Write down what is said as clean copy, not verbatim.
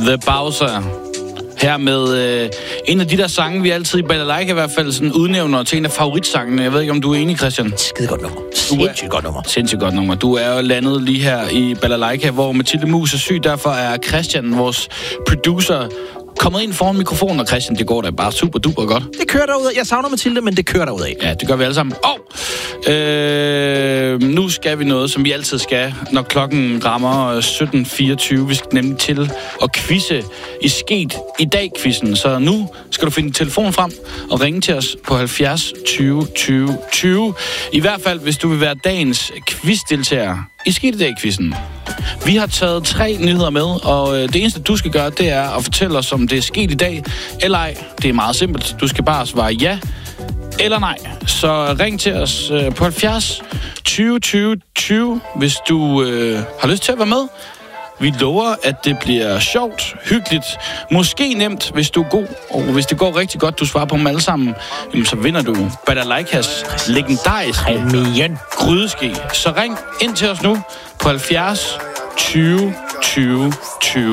The Bowser. Her med en af de der sange, vi altid i Balalaika i hvert fald sådan udnævner til en af favoritsangene. Jeg ved ikke, om du er enig, Christian? Skide godt nummer. Sindssygt godt nummer. Sindssygt godt nummer. Du er jo landet lige her i Balalaika, hvor Mathilde Mus er syg. Derfor er Christian, vores producer, kommet ind foran mikrofonen, og Christian, det går da bare super duper godt. Det kører derudad. Jeg savner Mathilde, men det kører derudad. Ja, det gør vi alle sammen. Nu skal vi noget, som vi altid skal, når klokken rammer 17.24. Vi skal nemlig til at quizze i Sket i dag-quizzen. Så nu skal du finde telefonen frem og ringe til os på 70 20 20 20. I hvert fald, hvis du vil være dagens quizdeltager i Sket i dag-quizzen. Vi har taget 3 nyheder med, og det eneste, du skal gøre, det er at fortælle os, om det er sket i dag eller ej. Det er meget simpelt. Du skal bare svare ja eller nej. Så ring til os på 70 20 20 20, hvis du har lyst til at være med. Vi lover, at det bliver sjovt, hyggeligt, måske nemt, hvis du er god. Og hvis det går rigtig godt, du svarer på dem alle sammen, jamen, så vinder du Balalaikas legendariske grydeske. Så ring ind til os nu på 70 20 20 20.